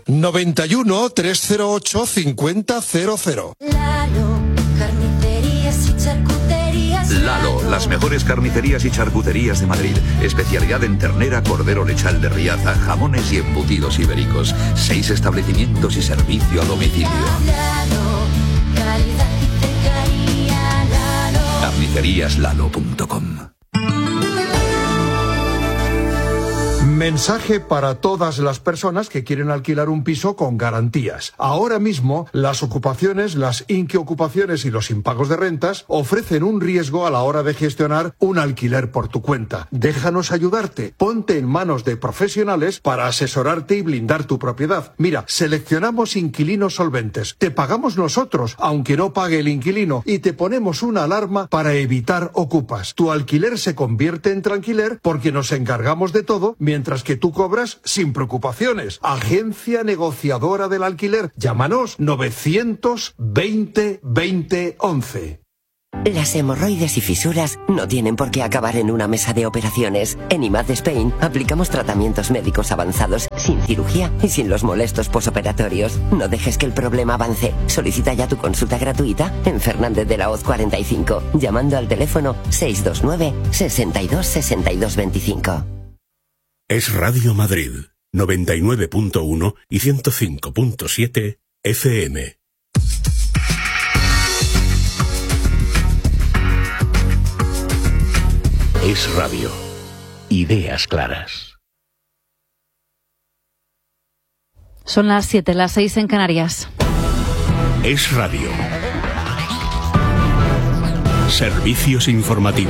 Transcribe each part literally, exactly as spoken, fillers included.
noventa y uno, trescientos ocho, cincuenta cero cero. Lalo, carnicerías y charcuterías. Lalo, las mejores carnicerías y charcuterías de Madrid. Especialidad en ternera, cordero lechal de Riaza, jamones y embutidos ibéricos. Seis establecimientos y servicio a domicilio. Lalo, calidad y cercanía. Lalo. carnicerías lalo punto com. Mensaje para todas las personas que quieren alquilar un piso con garantías. Ahora mismo, las ocupaciones, las inquiocupaciones y los impagos de rentas ofrecen un riesgo a la hora de gestionar un alquiler por tu cuenta. Déjanos ayudarte. Ponte en manos de profesionales para asesorarte y blindar tu propiedad. Mira, seleccionamos inquilinos solventes. Te pagamos nosotros, aunque no pague el inquilino, y te ponemos una alarma para evitar ocupas. Tu alquiler se convierte en tranquiler porque nos encargamos de todo, mientras que tú cobras sin preocupaciones. Agencia negociadora del alquiler. Llámanos novecientos veinte veinte once. Las hemorroides y fisuras no tienen por qué acabar en una mesa de operaciones. En I M A D Spain aplicamos tratamientos médicos avanzados, sin cirugía y sin los molestos posoperatorios. No dejes que el problema avance. Solicita ya tu consulta gratuita en Fernández de la Hoz cuarenta y cinco, llamando al teléfono seis dos nueve, sesenta y dos, sesenta y dos veinticinco. Es Radio Madrid, noventa y nueve punto uno y ciento cinco punto siete F M. Es radio. Ideas claras. Son las siete, las seis en Canarias. Es radio. Servicios informativos.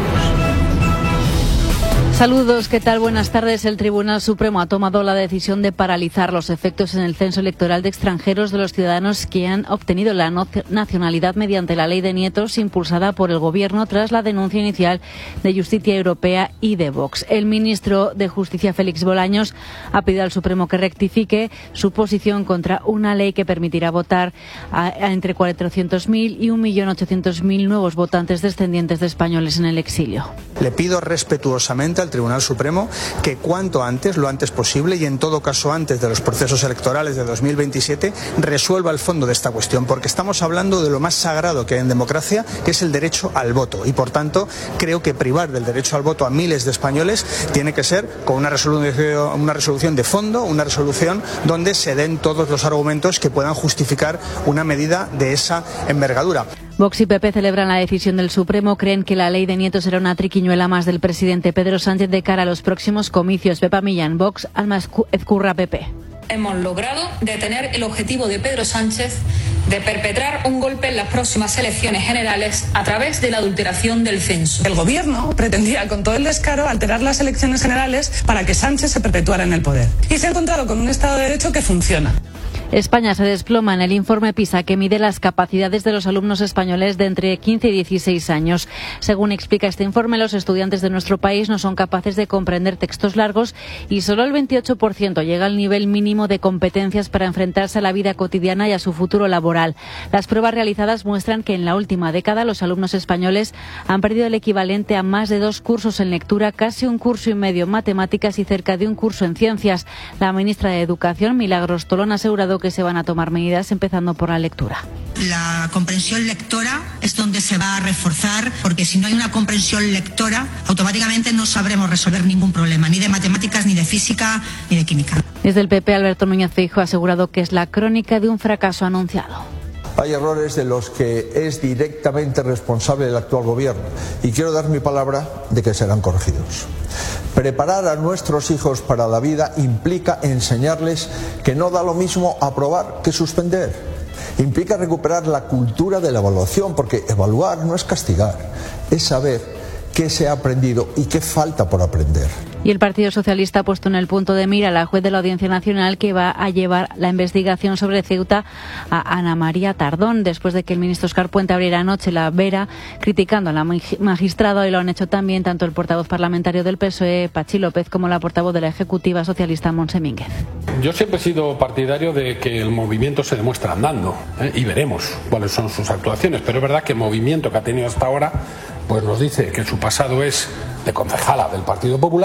Saludos, ¿qué tal? Buenas tardes. El Tribunal Supremo ha tomado la decisión de paralizar los efectos en el censo electoral de extranjeros de los ciudadanos que han obtenido la no- nacionalidad mediante la ley de nietos impulsada por el Gobierno tras la denuncia inicial de Justicia Europea y de Vox. El ministro de Justicia, Félix Bolaños, ha pedido al Supremo que rectifique su posición contra una ley que permitirá votar a, a entre cuatrocientos mil y un millón ochocientos mil nuevos votantes descendientes de españoles en el exilio. Le pido respetuosamente al Tribunal Supremo que cuanto antes, lo antes posible y en todo caso antes de los procesos electorales de dos mil veintisiete, resuelva el fondo de esta cuestión, porque estamos hablando de lo más sagrado que hay en democracia, que es el derecho al voto, y por tanto creo que privar del derecho al voto a miles de españoles tiene que ser con una resolución, una resolución de fondo, una resolución donde se den todos los argumentos que puedan justificar una medida de esa envergadura. Vox y P P celebran la decisión del Supremo. Creen que la ley de nietos será una triquiñuela más del presidente Pedro Sánchez de cara a los próximos comicios. Pepa Millán, Vox, Alma Ezcurra, P P. Hemos logrado detener el objetivo de Pedro Sánchez de perpetrar un golpe en las próximas elecciones generales a través de la adulteración del censo. El Gobierno pretendía con todo el descaro alterar las elecciones generales para que Sánchez se perpetuara en el poder. Y se ha encontrado con un Estado de Derecho que funciona. España se desploma en el informe PISA que mide las capacidades de los alumnos españoles de entre quince y dieciséis años. Según explica este informe, los estudiantes de nuestro país no son capaces de comprender textos largos y solo el veintiocho por ciento llega al nivel mínimo de competencias para enfrentarse a la vida cotidiana y a su futuro laboral. Las pruebas realizadas muestran que en la última década los alumnos españoles han perdido el equivalente a más de dos cursos en lectura, casi un curso y medio en matemáticas y cerca de un curso en ciencias. La ministra de Educación, Milagros Tolón, ha asegurado que se van a tomar medidas empezando por la lectura. La comprensión lectora es donde se va a reforzar, porque si no hay una comprensión lectora, automáticamente no sabremos resolver ningún problema, ni de matemáticas, ni de física, ni de química. Desde el P P, Alberto Núñez Feijóo ha asegurado que es la crónica de un fracaso anunciado. Hay errores de los que es directamente responsable el actual gobierno y quiero dar mi palabra de que serán corregidos. Preparar a nuestros hijos para la vida implica enseñarles que no da lo mismo aprobar que suspender. Implica recuperar la cultura de la evaluación, porque evaluar no es castigar, es saber qué se ha aprendido y qué falta por aprender. Y el Partido Socialista ha puesto en el punto de mira a la juez de la Audiencia Nacional que va a llevar la investigación sobre Ceuta a Ana María Tardón, después de que el ministro Óscar Puente abriera anoche la vera criticando a la magistrada, y lo han hecho también tanto el portavoz parlamentario del P S O E, Pachi López, como la portavoz de la Ejecutiva Socialista, Montse Mínguez. Yo siempre he sido partidario de que el movimiento se demuestra andando, ¿eh? y veremos cuáles son sus actuaciones, pero es verdad que el movimiento que ha tenido hasta ahora pues nos dice que su pasado es de concejala del Partido Popular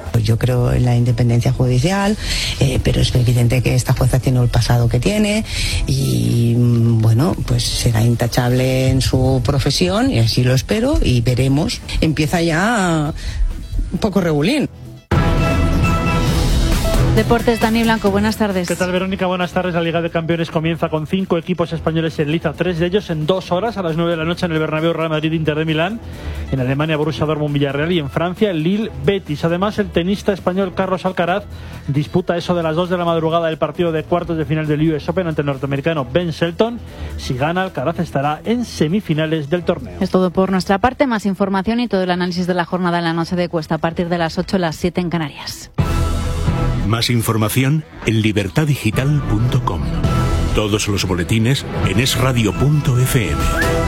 Yo creo en la independencia judicial, eh, pero es evidente que esta jueza tiene el pasado que tiene y, bueno, pues será intachable en su profesión y así lo espero y veremos. Empieza ya un poco regulín. Deportes, Dani Blanco, buenas tardes. ¿Qué tal, Verónica? Buenas tardes. La Liga de Campeones comienza con cinco equipos españoles en liza, tres de ellos en dos horas, a las nueve de la noche en el Bernabéu, Real Madrid, Inter de Milán. En Alemania, Borussia Dortmund, Villarreal, y en Francia, el Lille, Betis. Además, el tenista español Carlos Alcaraz disputa eso de las dos de la madrugada el partido de cuartos de final del U S Open ante el norteamericano Ben Shelton. Si gana, Alcaraz estará en semifinales del torneo. Es todo por nuestra parte. Más información y todo el análisis de la jornada en la noche de Cuesta a partir de las ocho, las siete en Canarias. Más información en libertad digital punto com. Todos los boletines en es radio punto efe eme.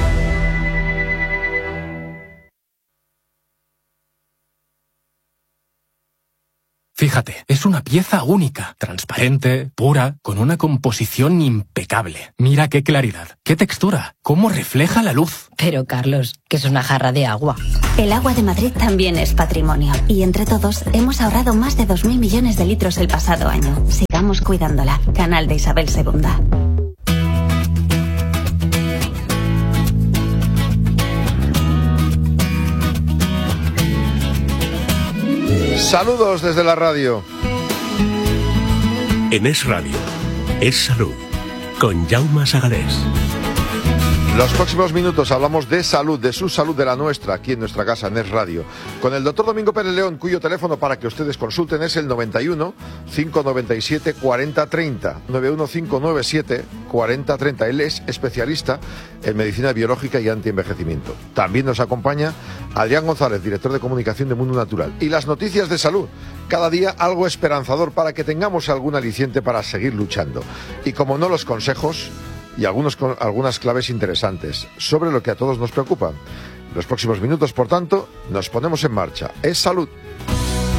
Fíjate, es una pieza única, transparente, pura, con una composición impecable. Mira qué claridad, qué textura, cómo refleja la luz. Pero, Carlos, que es una jarra de agua. El agua de Madrid también es patrimonio. Y entre todos hemos ahorrado más de dos mil millones de litros el pasado año. Sigamos cuidándola. Canal de Isabel segunda. Saludos desde la radio. En Es Radio, Es Salud, con Jaume Sagalés. Los próximos minutos hablamos de salud, de su salud, de la nuestra, aquí en nuestra casa, en Es Radio, con el doctor Domingo Pérez León, cuyo teléfono para que ustedes consulten es el noventa y uno, cinco noventa y siete, cuarenta treinta, noventa y uno, cinco noventa y siete, cuarenta treinta. Él es especialista en medicina biológica y antienvejecimiento. También nos acompaña Adrián González, director de comunicación de Mundo Natural. Y las noticias de salud, cada día algo esperanzador para que tengamos algún aliciente para seguir luchando. Y como no, los consejos y algunos, algunas claves interesantes sobre lo que a todos nos preocupa. En los próximos minutos, por tanto, nos ponemos en marcha. Es salud.